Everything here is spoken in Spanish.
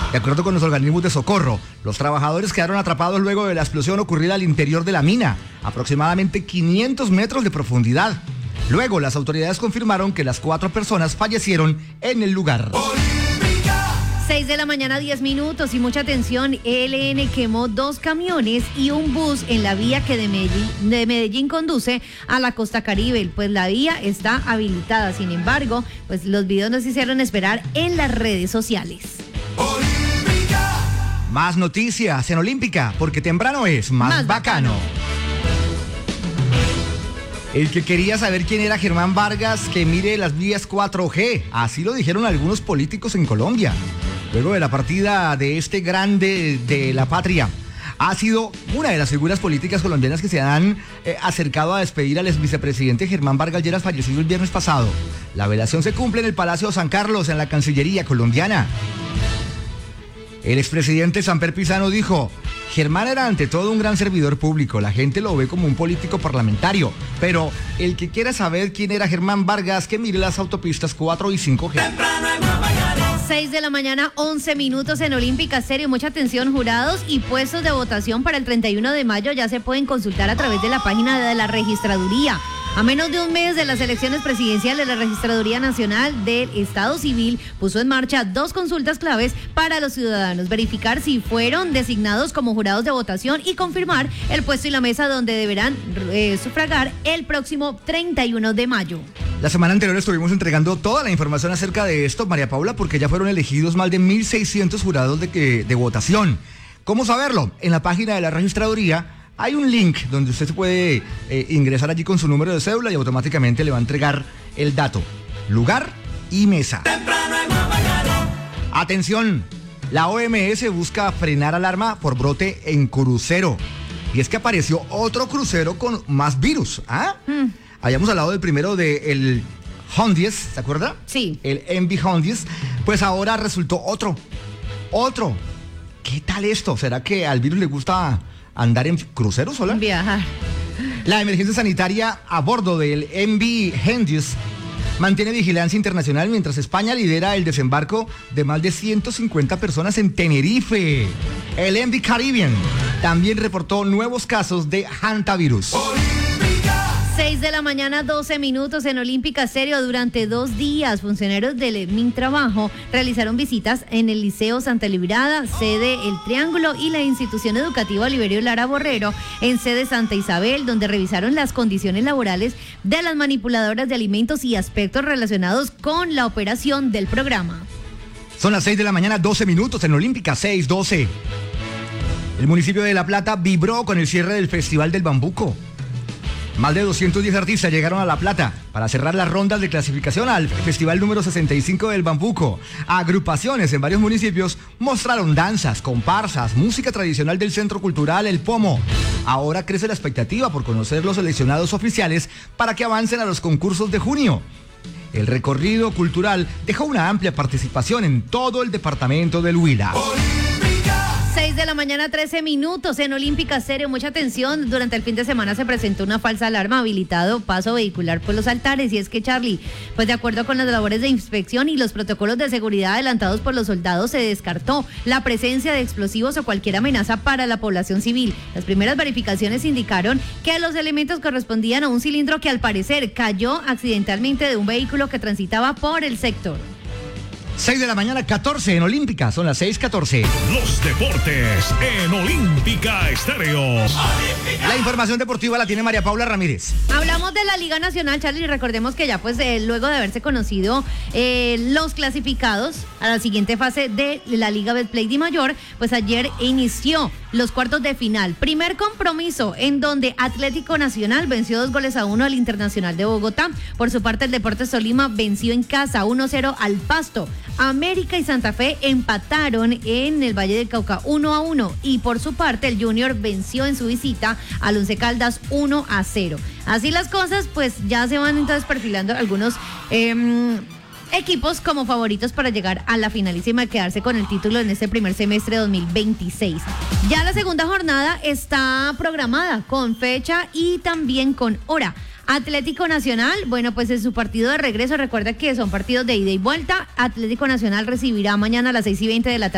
De acuerdo con los organismos de socorro, los trabajadores quedaron atrapados luego de la explosión ocurrida al interior de la mina, aproximadamente 500 metros de profundidad. Luego, las autoridades confirmaron que las 4 personas fallecieron en el lugar. 6 de la mañana, 10 minutos y mucha atención. ELN quemó 2 camiones y un bus en la vía que de Medellín conduce a la costa Caribe. Pues la vía está habilitada. Sin embargo, pues los videos nos hicieron esperar en las redes sociales. Más noticias en Olímpica, porque temprano es más bacano. El que quería saber quién era Germán Vargas, que mire las vías 4G. Así lo dijeron algunos políticos en Colombia. Luego de la partida de este grande de la patria, ha sido una de las figuras políticas colombianas que se han acercado a despedir al ex vicepresidente Germán Vargas Lleras, fallecido el viernes pasado. La velación se cumple en el Palacio San Carlos, en la Cancillería colombiana. El expresidente Samper Pizano dijo: Germán era ante todo un gran servidor público, la gente lo ve como un político parlamentario, pero el que quiera saber quién era Germán Vargas, que mire las autopistas 4 y 5G. 6 de la mañana, 11 minutos en Olímpica Estéreo. Mucha atención, jurados y puestos de votación para el 31 de mayo ya se pueden consultar a través de la página de la registraduría. A menos de un mes de las elecciones presidenciales, la Registraduría Nacional del Estado Civil puso en marcha 2 consultas claves para los ciudadanos: verificar si fueron designados como jurados de votación y confirmar el puesto y la mesa donde deberán sufragar el próximo 31 de mayo. La semana anterior estuvimos entregando toda la información acerca de esto, María Paula, porque ya fueron elegidos más de 1.600 jurados de votación. ¿Cómo saberlo? En la página de la Registraduría hay un link donde usted se puede ingresar allí con su número de cédula y automáticamente le va a entregar el dato, lugar y mesa. Atención, la OMS busca frenar alarma por brote en crucero. Y es que apareció otro crucero con más virus. Habíamos hablado del primero del Hondies, ¿se acuerda? Sí. El MV Hondies. Pues ahora resultó otro. ¿Qué tal esto? ¿Será que al virus le gusta andar en cruceros sola? Viajar. La emergencia sanitaria a bordo del MV Hondies mantiene vigilancia internacional mientras España lidera el desembarco de más de 150 personas en Tenerife. El MV Caribbean también reportó nuevos casos de hantavirus. 6 de la mañana, 12 minutos en Olímpica Estéreo. Durante 2 días, funcionarios del Mintrabajo realizaron visitas en el Liceo Santa Librada, sede El Triángulo, y la institución educativa Oliverio Lara Borrero, en sede Santa Isabel, donde revisaron las condiciones laborales de las manipuladoras de alimentos y aspectos relacionados con la operación del programa. Son las 6 de la mañana, 12 minutos en Olímpica, 6:12. El municipio de La Plata vibró con el cierre del Festival del Bambuco. Más de 210 artistas llegaron a La Plata para cerrar las rondas de clasificación al festival número 65 del Bambuco. Agrupaciones en varios municipios mostraron danzas, comparsas, música tradicional del Centro Cultural El Pomo. Ahora crece la expectativa por conocer los seleccionados oficiales para que avancen a los concursos de junio. El recorrido cultural dejó una amplia participación en todo el departamento del Huila. 6 de la mañana, 13 minutos en Olímpica Estéreo. Mucha atención, durante el fin de semana se presentó una falsa alarma habilitado paso vehicular por los altares. Y es que, Charlie, pues de acuerdo con las labores de inspección y los protocolos de seguridad adelantados por los soldados, se descartó la presencia de explosivos o cualquier amenaza para la población civil. Las primeras verificaciones indicaron que los elementos correspondían a un cilindro que al parecer cayó accidentalmente de un vehículo que transitaba por el sector. 6 de la mañana, 14 en Olímpica, son las 6:14. Los deportes en Olímpica Estéreo. La información deportiva la tiene María Paula Ramírez. Hablamos de la Liga Nacional, Charlie, y recordemos que ya pues luego de haberse conocido los clasificados a la siguiente fase de la Liga Betplay Di Mayor, pues ayer inició los cuartos de final. Primer compromiso en donde Atlético Nacional venció 2-1 al Internacional de Bogotá. Por su parte, el Deportes Tolima venció en casa 1-0 al Pasto. América y Santa Fe empataron en el Valle del Cauca 1-1, y por su parte el Junior venció en su visita al Once Caldas 1-0. Así las cosas, pues ya se van entonces perfilando algunos equipos como favoritos para llegar a la finalísima y quedarse con el título en este primer semestre de 2026. Ya la segunda jornada está programada con fecha y también con hora. Atlético Nacional, bueno, pues en su partido de regreso, recuerda que son partidos de ida y vuelta. Atlético Nacional recibirá mañana a las 6:20 de la tarde